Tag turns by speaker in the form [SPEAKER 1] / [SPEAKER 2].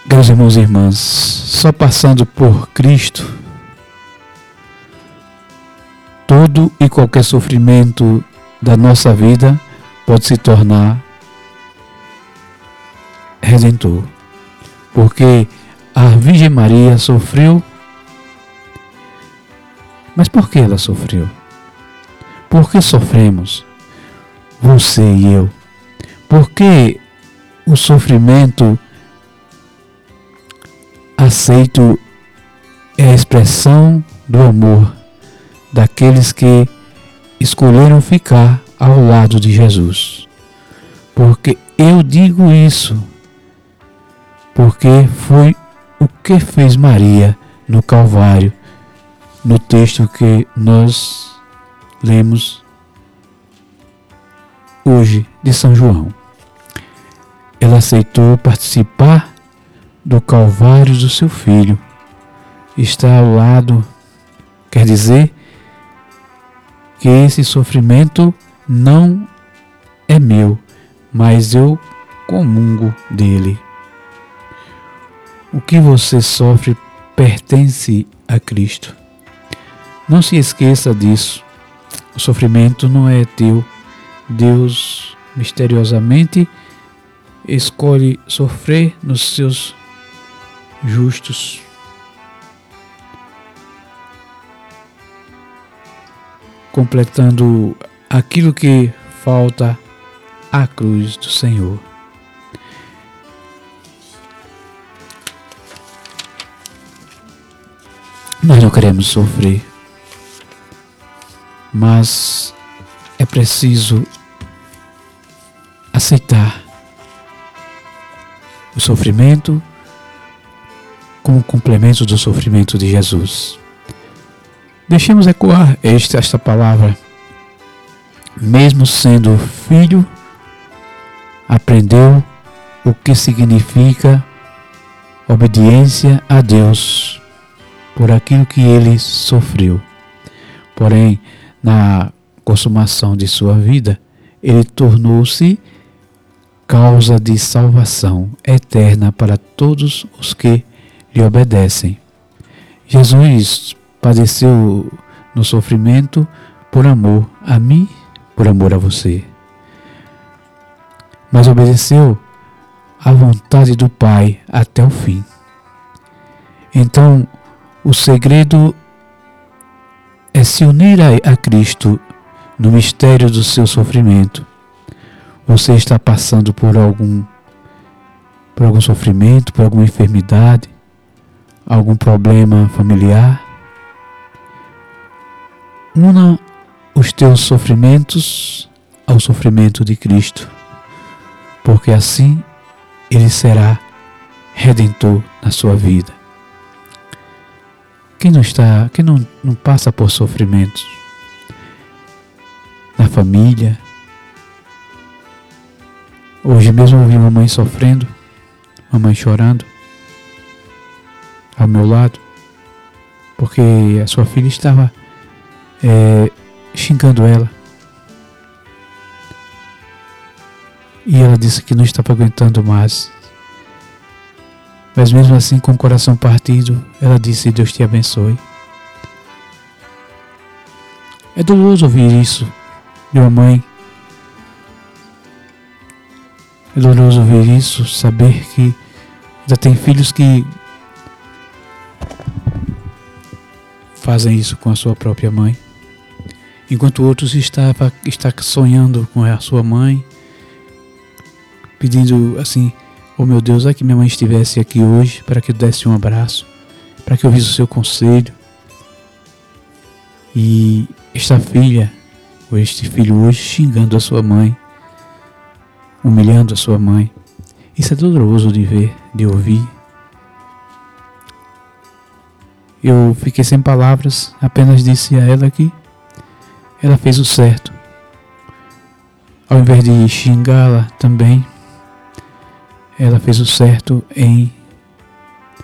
[SPEAKER 1] Meus irmãos e irmãs, só passando por Cristo, todo e qualquer sofrimento da nossa vida pode se tornar redentor. Porque a Virgem Maria sofreu, mas por que ela sofreu? Por que sofremos? Você e eu. Por que o sofrimento aceito é a expressão do amor daqueles que escolheram ficar ao lado de Jesus? Porque eu digo isso, porque foi o que fez Maria no Calvário, no texto que nós lemos hoje de São João. Ela aceitou participar do Calvário do seu filho. Está ao lado, quer dizer que esse sofrimento não é meu, mas eu comungo dele. O que você sofre pertence a Cristo. Não se esqueça disso. O sofrimento não é teu. Deus misteriosamente escolhe sofrer nos seus justos. Completando aquilo que falta à cruz do Senhor. Nós não queremos sofrer, mas é preciso aceitar o sofrimento como complemento do sofrimento de Jesus. Deixemos ecoar esta palavra. Mesmo sendo filho, aprendeu o que significa obediência a Deus por aquilo que ele sofreu. Porém, na consumação de sua vida, ele tornou-se causa de salvação eterna para todos os que lhe obedecem. Jesus padeceu no sofrimento por amor a mim, por amor a você. Mas obedeceu à vontade do Pai até o fim. Então, o segredo é se unir a Cristo no mistério do seu sofrimento. Você está passando por algum sofrimento, por alguma enfermidade, algum problema familiar? Una os teus sofrimentos ao sofrimento de Cristo, porque assim ele será redentor na sua vida. Quem não passa por sofrimentos na família? Hoje mesmo eu ouvi uma mãe sofrendo, uma mãe chorando ao meu lado, porque a sua filha estava xingando ela. E ela disse que não estava aguentando mais. Mas mesmo assim, com o coração partido, ela disse: Deus te abençoe. É doloroso ouvir isso de uma mãe. É doloroso ouvir isso, saber que ainda tem filhos que fazem isso com a sua própria mãe, enquanto outros está sonhando com a sua mãe, pedindo assim: oh meu Deus, que minha mãe estivesse aqui hoje para que eu desse um abraço, para que eu ouvisse o seu conselho. E esta filha, ou este filho hoje, xingando a sua mãe, humilhando a sua mãe. Isso é doloroso de ver, de ouvir. Eu fiquei sem palavras, apenas disse a ela que ela fez o certo. Ao invés de xingá-la também, ela fez o certo em